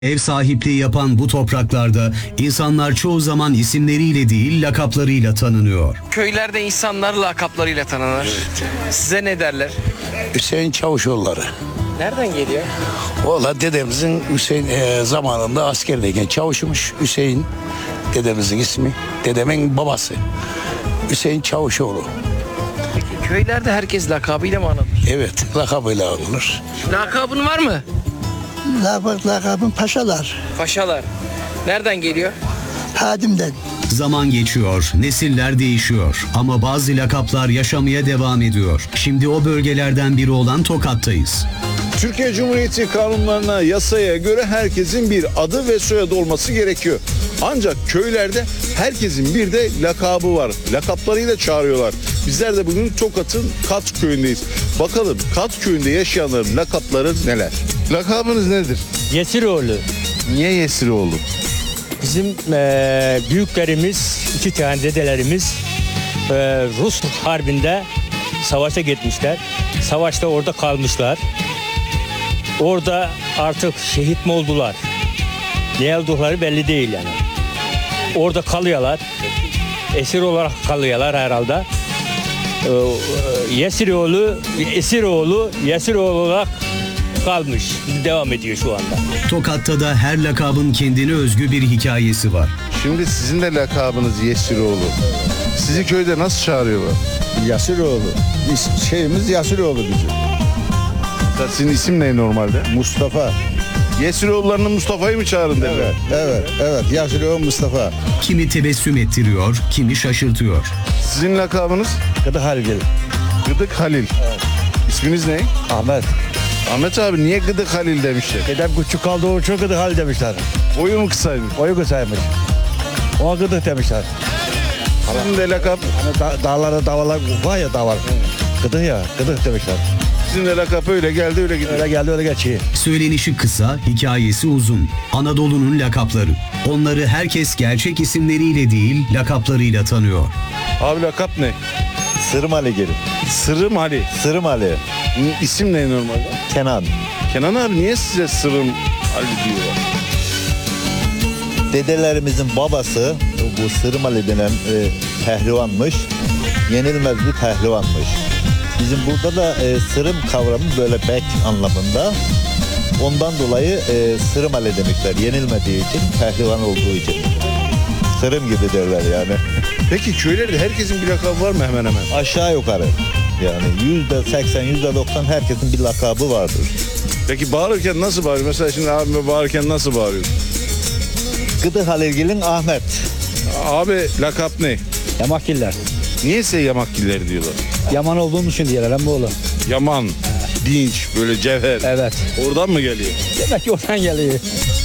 Ev sahipliği yapan bu topraklarda insanlar çoğu zaman isimleriyle değil lakaplarıyla tanınıyor. Köylerde insanlar lakaplarıyla tanınır. Size ne derler? Hüseyin Çavuşoğulları. Nereden geliyor? Valla dedemizin Hüseyin zamanında askerdeyken çavuşmuş. Hüseyin dedemizin ismi. Dedemin babası. Hüseyin Çavuşoğlu. Peki köylerde herkes lakabıyla mı anılır? Evet, lakabıyla anılır. Lakabın var mı? Lakabım paşalar. Paşalar. Nereden geliyor? Hadim'den. Zaman geçiyor, nesiller değişiyor ama bazı lakaplar yaşamaya devam ediyor. Şimdi o bölgelerden biri olan Tokat'tayız. Türkiye Cumhuriyeti kanunlarına, yasaya göre herkesin bir adı ve soyadı olması gerekiyor. Ancak köylerde herkesin bir de lakabı var. Lakaplarıyla çağırıyorlar. Bizler de bugün Tokat'ın Kat köyündeyiz. Bakalım Kat köyünde yaşayanların lakapları neler? Lakabınız nedir? Yesiroğlu. Niye Yesiroğlu? Bizim büyüklerimiz, iki tane dedelerimiz Rus harbinde savaşa gitmişler. Savaşta orada kalmışlar. Orada artık şehit mi oldular? Ne oldukları belli değil yani. Orada kalıyorlar. Esir olarak kalıyorlar herhalde. Yesiroğlu olarak kalmış. Devam ediyor şu anda. Tokat'ta da her lakabın kendine özgü bir hikayesi var. Şimdi sizin de lakabınız Yesiroğlu. Sizi köyde nasıl çağırıyorlar? Yasiroğlu. Şeyimiz Yasiroğlu bizim. Sizin isim ne normalde? Mustafa. Yesiroğullarının Mustafa'yı mı çağırın derler? Evet. Yasiroğlu Mustafa. Kimi tebessüm ettiriyor, kimi şaşırtıyor. Sizin lakabınız? Kadı Halil. Gıdık Halil. İsminiz ne? Ahmet. Ahmet abi niye Gıdık Halil demişler? Dedem küçük kaldı o çok Gıdı Halil demişler. Boyu mu kısaymış? Oyu kısaymış. Ona Gıdık demişler. Sizin de lakap, Hani dağlarda davalar var ya dağlar. Gıdık ya, Gıdık demişler. sizin de lakap öyle geldi öyle gidiyor. Öyle geldi öyle geçiyor. Söylenişi kısa, hikayesi uzun. Anadolu'nun lakapları. Onları herkes gerçek isimleriyle değil lakaplarıyla tanıyor. Abi lakap ne? Sırım Ali gelin. Sırım Ali. Sırım Ali. İsim ne normalde? Kenan. Kenan abi niye size Sırım Ali diyorlar? Dedelerimizin babası bu Sırım Ali denen pehlivanmış. Yenilmez bir pehlivanmış. Bizim burada da sırım kavramı böyle bek anlamında. Ondan dolayı Sırım Ali demişler. Yenilmediği için, pehlivan olduğu için. Sırım gibi derler yani. Peki köylerde herkesin bir lakabı var mı hemen hemen? Aşağı yukarı. Yani %80, %90 herkesin bir lakabı vardır. Peki bağırırken nasıl bağırıyor? Mesela şimdi abime bağırırken nasıl bağırıyor? Gıdı Halilgil'in Ahmet. Abi lakap ne? Yamakiller. Niye size Yamakgiller diyorlar? Yaman olduğum için diyorlar ama oğlum. Yaman, dinç, böyle cevher. Evet. Oradan mı geliyor? Demek ki oradan geliyor.